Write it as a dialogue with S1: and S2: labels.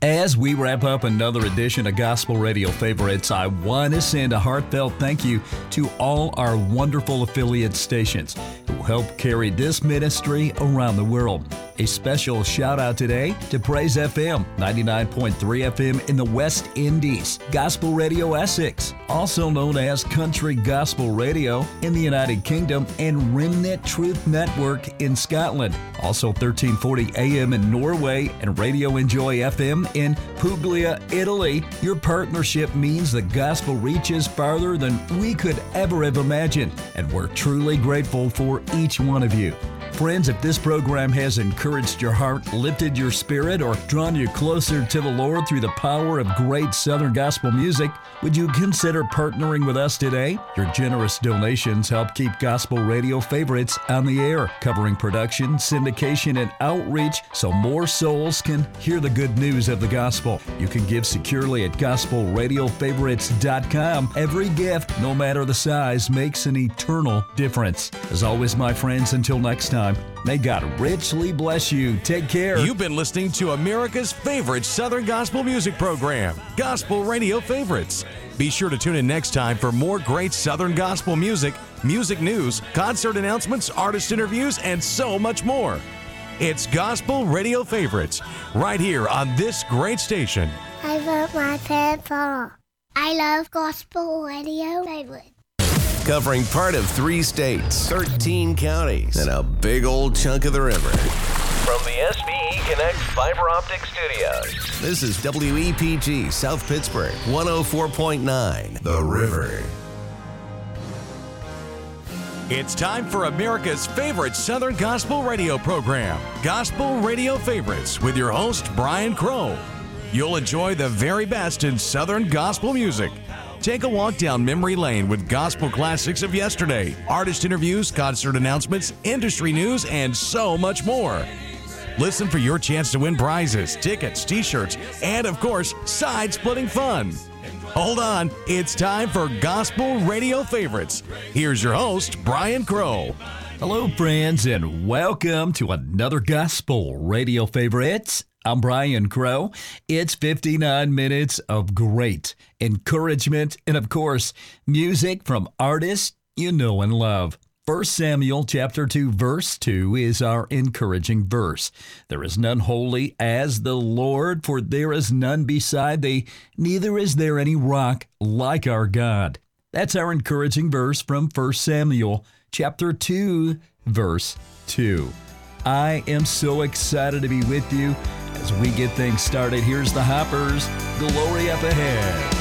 S1: As we wrap up another edition of Gospel Radio Favorites, I want to send a heartfelt thank you to all our wonderful affiliate stations who help carry this ministry around the world. A special shout out today to Praise FM 99.3 FM in the West Indies, Gospel Radio Essex, also known as Country Gospel Radio in the United Kingdom, and Remnant Truth Network in Scotland. Also 1340 AM in Norway and Radio Enjoy FM in Puglia, Italy. Your partnership means the gospel reaches farther than we could ever have imagined, and we're truly grateful for each one of you. Friends, if this program has encouraged your heart, lifted your spirit, or drawn you closer to the Lord through the power of great Southern gospel music, would you consider partnering with us today? Your generous donations help keep Gospel Radio Favorites on the air, covering production, syndication, and outreach so more souls can hear the good news of the gospel. You can give securely at gospelradiofavorites.com. Every gift, no matter the size, makes an eternal difference. As always, my friends, until next time, may God richly bless you. Take care.
S2: You've been listening to America's favorite Southern gospel music program, Gospel Radio Favorites. Be sure to tune in next time for more great Southern gospel music, music news, concert announcements, artist interviews, and so much more. It's Gospel Radio Favorites, right here on this great station.
S3: I love my papa. I love Gospel Radio Favorites.
S4: Covering part of 3 states, 13 counties, and a big old chunk of the river.
S5: From the SVE Connect Fiber Optic Studios.
S4: This is WEPG South Pittsburgh, 104.9, The River.
S2: It's time for America's favorite Southern gospel radio program, Gospel Radio Favorites, with your host, Brian Crow. You'll enjoy the very best in Southern gospel music. Take a walk down memory lane with gospel classics of yesterday, artist interviews, concert announcements, industry news, and so much more. Listen for your chance to win prizes, tickets, t-shirts, and of course, side-splitting fun. Hold on, it's time for Gospel Radio Favorites. Here's your host, Brian Crow.
S1: Hello, friends, and welcome to another Gospel Radio Favorites. I'm Brian Crow. It's 59 minutes of great encouragement and, of course, music from artists you know and love. 1 Samuel chapter 2, verse 2 is our encouraging verse. There is none holy as the Lord, for there is none beside thee, neither is there any rock like our God. That's our encouraging verse from 1 Samuel chapter 2, verse 2. I am so excited to be with you as we get things started. Here's the Hoppers, Glory Up Ahead.